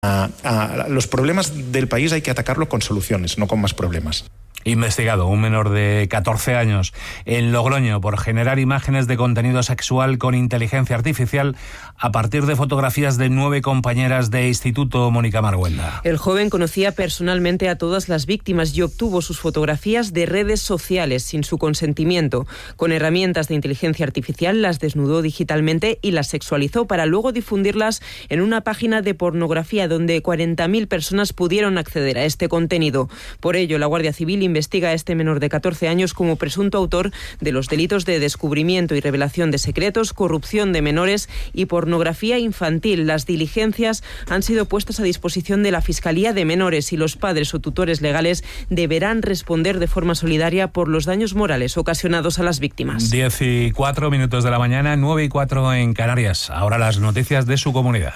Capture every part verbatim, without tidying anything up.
A, a los problemas del país hay que atacarlo con soluciones, no con más problemas. Investigado un menor de catorce años en Logroño por generar imágenes de contenido sexual con inteligencia artificial a partir de fotografías de nueve compañeras de instituto. Mónica Marguenda. El joven conocía personalmente a todas las víctimas y obtuvo sus fotografías de redes sociales sin su consentimiento. Con herramientas de inteligencia artificial las desnudó digitalmente y las sexualizó para luego difundirlas en una página de pornografía donde cuarenta mil personas pudieron acceder a este contenido. Por ello, la Guardia Civil investiga a este menor de catorce años como presunto autor de los delitos de descubrimiento y revelación de secretos, corrupción de menores y pornografía infantil. Las diligencias han sido puestas a disposición de la Fiscalía de Menores y los padres o tutores legales deberán responder de forma solidaria por los daños morales ocasionados a las víctimas. diez y cuatro minutos de la mañana, nueve y cuatro en Canarias. Ahora las noticias de su comunidad.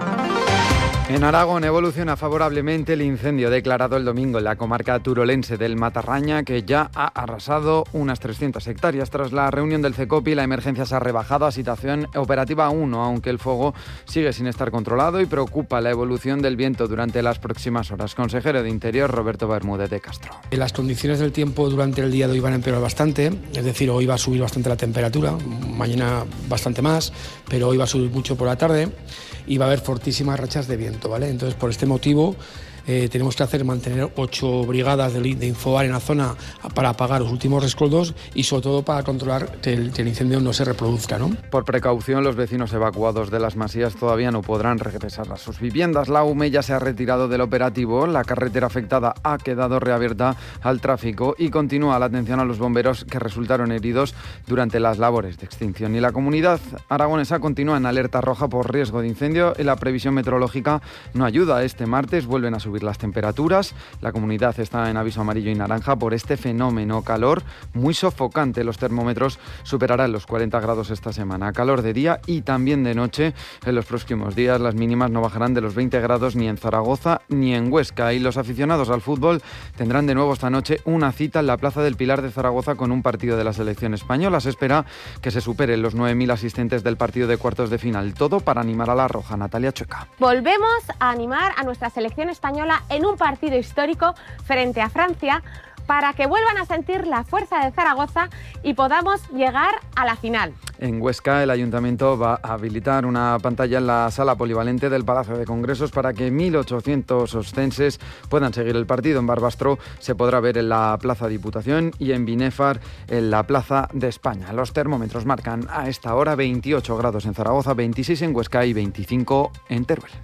En Aragón evoluciona favorablemente el incendio declarado el domingo en la comarca turolense del Matarraña, que ya ha arrasado unas trescientas hectáreas. Tras la reunión del CECOPI, la emergencia se ha rebajado a situación operativa uno, aunque el fuego sigue sin estar controlado y preocupa la evolución del viento durante las próximas horas. Consejero de Interior, Roberto Bermúdez de Castro. Las condiciones del tiempo durante el día de hoy van a empeorar bastante, es decir, hoy va a subir bastante la temperatura, mañana bastante más, pero hoy va a subir mucho por la tarde y va a haber fortísimas rachas de viento, ¿vale? Entonces, por este motivo, eh, tenemos que hacer mantener ocho brigadas de, de Infobar en la zona para apagar los últimos rescoldos y sobre todo para controlar que el, que el incendio no se reproduzca, ¿no? Por precaución, los vecinos evacuados de las masías todavía no podrán regresar a sus viviendas. La U M E ya se ha retirado del operativo, la carretera afectada ha quedado reabierta al tráfico y continúa la atención a los bomberos que resultaron heridos durante las labores de extinción. Y la comunidad aragonesa continúa en alerta roja por riesgo de incendio y la previsión meteorológica no ayuda. Este martes vuelven a subir las temperaturas. La comunidad está en aviso amarillo y naranja por este fenómeno calor muy sofocante. Los termómetros superarán los cuarenta grados esta semana. Calor de día y también de noche. En los próximos días las mínimas no bajarán de los veinte grados ni en Zaragoza ni en Huesca. Y los aficionados al fútbol tendrán de nuevo esta noche una cita en la Plaza del Pilar de Zaragoza con un partido de la selección española. Se espera que se superen los nueve mil asistentes del partido de cuartos de final. Todo para animar a la roja. Natalia Chueca. Volvemos a animar a nuestra selección española en un partido histórico frente a Francia para que vuelvan a sentir la fuerza de Zaragoza y podamos llegar a la final. En Huesca, el Ayuntamiento va a habilitar una pantalla en la sala polivalente del Palacio de Congresos para que mil ochocientos ostenses puedan seguir el partido. En Barbastro se podrá ver en la Plaza Diputación y en Binéfar en la Plaza de España. Los termómetros marcan a esta hora veintiocho grados en Zaragoza, veintiséis en Huesca y veinticinco en Teruel.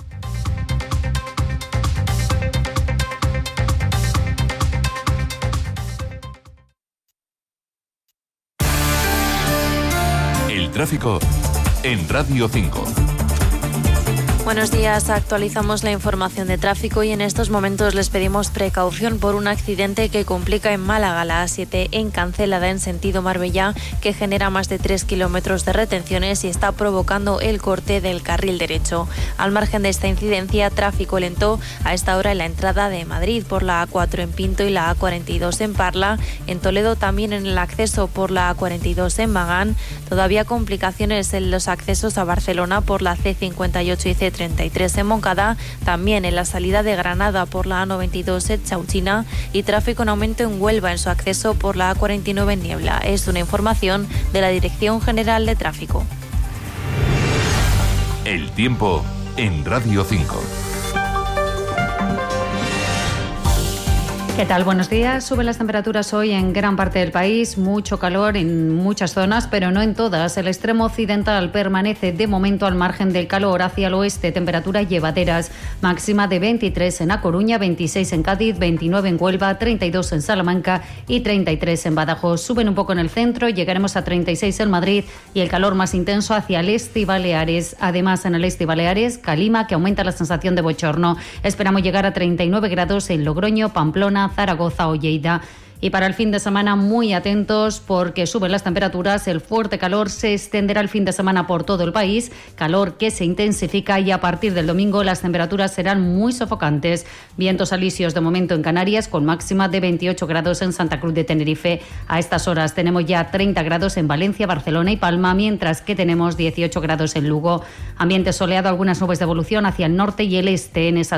Tráfico en Radio cinco. Buenos días, actualizamos la información de tráfico y en estos momentos les pedimos precaución por un accidente que complica en Málaga la A siete en Cancelada en sentido Marbella, que genera más de tres kilómetros de retenciones y está provocando el corte del carril derecho. Al margen de esta incidencia, tráfico lento a esta hora en la entrada de Madrid por la A cuatro en Pinto y la A cuarenta y dos en Parla, en Toledo también en el acceso por la A cuarenta y dos en Magán, todavía complicaciones en los accesos a Barcelona por la C cincuenta y ocho y C treinta y tres en Moncada, también en la salida de Granada por la A noventa y dos en Chauchina y tráfico en aumento en Huelva en su acceso por la A cuarenta y nueve en Niebla. Es una información de la Dirección General de Tráfico. El tiempo en Radio cinco. ¿Qué tal? Buenos días. Suben las temperaturas hoy en gran parte del país, mucho calor en muchas zonas, pero no en todas. El extremo occidental permanece de momento al margen del calor. Hacia el oeste, temperaturas llevaderas, máxima de veintitrés en A Coruña, veintiséis en Cádiz, veintinueve en Huelva, treinta y dos en Salamanca y treinta y tres en Badajoz. Suben un poco en el centro, llegaremos a treinta y seis en Madrid y el calor más intenso hacia el este y Baleares. Además, en el este y Baleares, calima que aumenta la sensación de bochorno. Esperamos llegar a treinta y nueve grados en Logroño, Pamplona, Barcelona, Zaragoza o Lleida. Y para el fin de semana muy atentos porque suben las temperaturas, el fuerte calor se extenderá el fin de semana por todo el país, calor que se intensifica y a partir del domingo las temperaturas serán muy sofocantes. Vientos alisios de momento en Canarias con máxima de veintiocho grados en Santa Cruz de Tenerife. A estas horas tenemos ya treinta grados en Valencia, Barcelona y Palma, mientras que tenemos dieciocho grados en Lugo. Ambiente soleado, algunas nubes de evolución hacia el norte y el este en esa